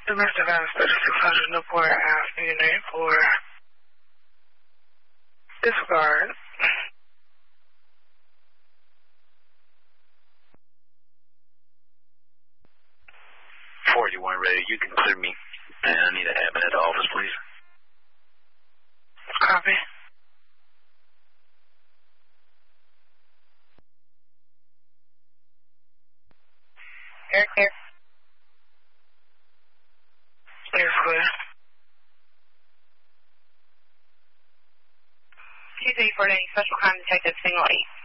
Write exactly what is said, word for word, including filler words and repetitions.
Domestic violence thirty-six hundred Newport Ave, unit for disregard. forty-one ready. You can clear me. And I need a admin at the office, please. Copy. Clear, clear. Yes, clear. two three four nine, Special Crime Detective, Single eight.